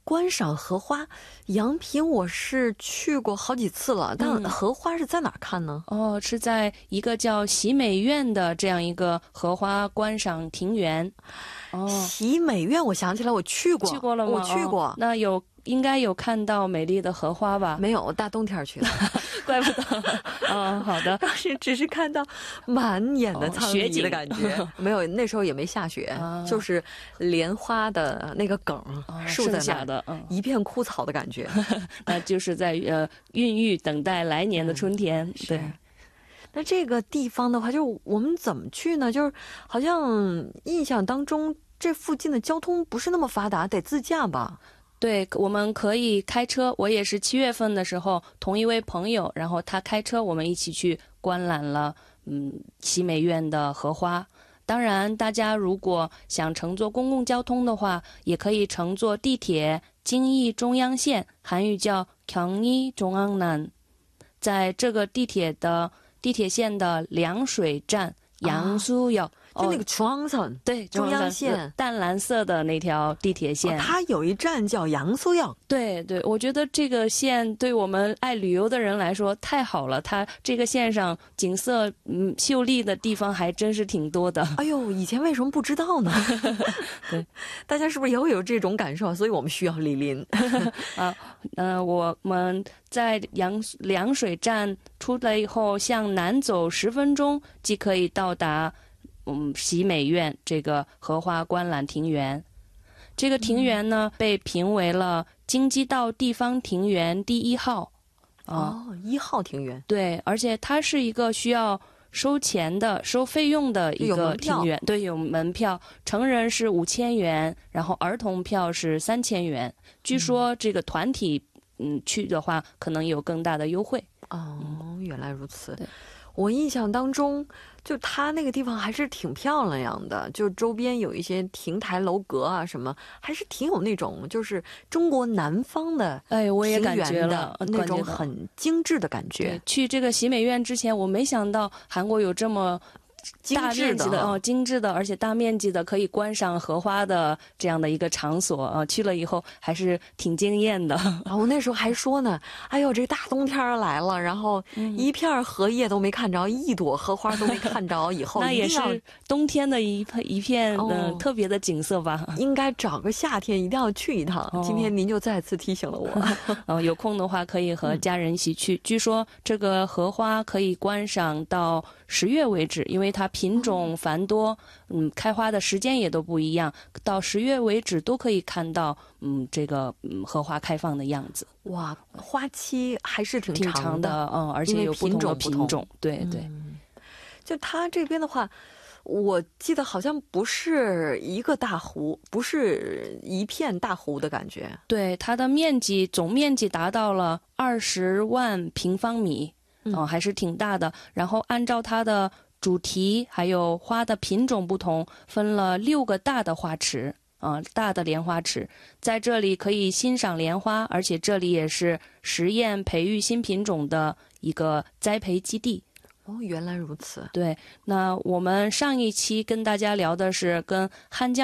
观赏荷花，阳平我是去过好几次了，但荷花是在哪儿看呢？ 是在一个叫喜美院的这样一个荷花观赏庭园。 喜美院，我想起来我去过。 去过了吗？ 我去过。 那应该有看到美丽的荷花吧？ 没有，大冬天去的。 怪不得。好的。 当时只是看到满眼的苍夷的感觉。没有，那时候也没下雪，就是莲花的那个梗竖在那的，一片枯草的感觉。 那就是在孕育等待来年的春天。对。 那这个地方的话，就是我们怎么去呢？就是好像印象当中这附近的交通不是那么发达，得自驾吧？ 对，我们可以开车。我也是7月份的时候，同一位朋友，然后他开车，我们一起去观览了喜美院的荷花。当然，大家如果想乘坐公共交通的话，也可以乘坐地铁京义中央线，韩语叫경의 중앙난。在这个地铁线的凉水站양수역。 就那个중앙선， 对， 中央线， 淡蓝色的那条地铁线。 它有一站叫양수역。 对对，我觉得这个线对我们爱旅游的人来说太好了。它这个线上景色秀丽的地方还真是挺多的。 哎呦，以前为什么不知道呢？ 对， 大家是不是也会有这种感受？所以我们需要莅临。 我们在凉水站出来以后，向南走10分钟，即可以到达喜美院这个荷花观览庭园。这个庭园呢，被评为了京畿道地方庭园第1号。 1号庭园。 对，而且它是一个需要收费用的一个庭园。对，有门票，成人是5000元，然后儿童票是3000元。据说这个团体去的话，可能有更大的优惠。 原来如此。对，我印象当中，就它那个地方还是挺漂亮的，就周边有一些亭台楼阁啊什么，还是挺有那种就是中国南方的我也感觉了那种很精致的感觉。 去这个喜美院之前，我没想到韩国有这么大面积的精致的，而且大面积的可以观赏荷花的这样的一个场所去了以后还是挺惊艳的。 我那时候还说呢，哎呦，这大冬天来了，然后一片荷叶都没看着，一朵荷花都没看着，以后那也是冬天的一片特别的景色吧。 应该找个夏天一定要去一趟。今天您就再次提醒了我。 有空的话可以和家人一起去。据说这个荷花可以观赏到10月为止，因为它品种繁多，开花的时间也都不一样，到10月为止都可以看到这个荷花开放的样子。 哇，花期还是挺长的，而且有不同的品种。对对。 就它这边的话，我记得好像不是一个大湖，不是一片大湖的感觉。 对，它的总面积达到了20万平方米，还是挺大的。然后按照它的主题还有花的品种不同，分了6个大的花池，大的莲花池，在这里可以欣赏莲花，而且这里也是实验培育新品种的一个栽培基地。 原来如此。 对，那我们上一期跟大家聊的是跟汉江